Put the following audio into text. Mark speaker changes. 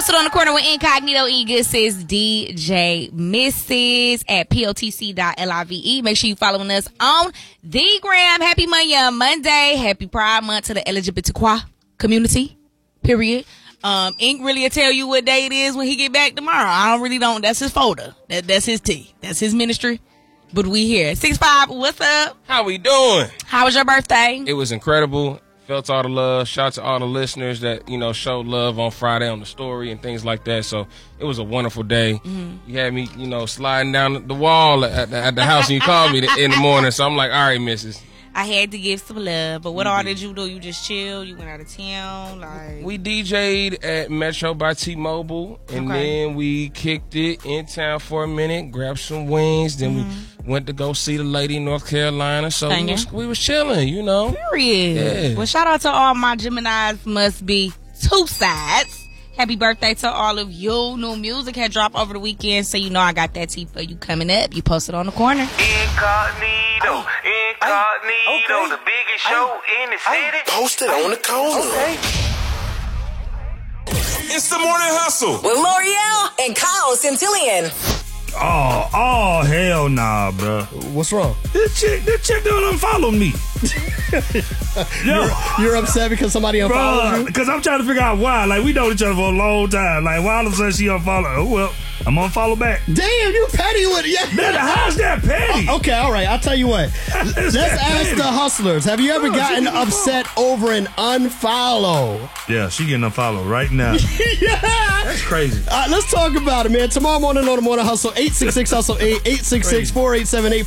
Speaker 1: Posted on the corner with Incognito E. Good says DJ Mrs. at POTC.LIVE. Make sure you following us on the gram. Happy Monday. Happy Pride Month to the LGBTQ community. Period. Ink really will tell you what day it is when he get back tomorrow. I don't. That's his folder. That's his tea. That's his ministry. But we here. 6'5", what's up?
Speaker 2: How we doing?
Speaker 1: How was your birthday?
Speaker 2: It was incredible. Felt all the love. Shout out to all the listeners that, showed love on Friday on the story and things like that. So it was a wonderful day. Mm-hmm. You had me, sliding down the wall at the house and you called me in the morning. So I'm like, all right, missus.
Speaker 1: I had to give some love, but what all did you do? You just chill? You went out of town?
Speaker 2: We DJ'd at Metro by T-Mobile, and then we kicked it in town for a minute, grabbed some wings, then we went to go see the lady in North Carolina. So we was chilling,
Speaker 1: Period.
Speaker 2: Yeah.
Speaker 1: Well, shout out to all my Geminis. Must be two sides. Happy birthday to all of you. New music had dropped over the weekend, so I got that tea for you coming up. You posted on the corner.
Speaker 3: Incognito, the biggest show in the city.
Speaker 4: Posted on the corner.
Speaker 3: Okay.
Speaker 4: It's the Morning Hustle
Speaker 5: with L'Oreal and Kyle Centillion.
Speaker 6: Oh, hell nah, bro.
Speaker 7: What's wrong?
Speaker 6: This chick don't unfollow me.
Speaker 7: You're upset because somebody unfollowed you?
Speaker 6: Because I'm trying to figure out why. Like, we know each other for a long time. Like, why all of a sudden she unfollowed? Oh, well, I'm gonna follow back.
Speaker 7: Damn, you petty with it.
Speaker 6: Yeah. How's that petty?
Speaker 7: Okay, all right. I'll tell you what. Let's ask the hustlers. Have you ever gotten upset over an unfollow?
Speaker 6: Yeah, she getting unfollowed right now.
Speaker 7: Yeah.
Speaker 6: That's crazy.
Speaker 7: Let's talk about it, man. Tomorrow morning on the Morning Hustle, 866-HUSTLE-8, 866-487-85.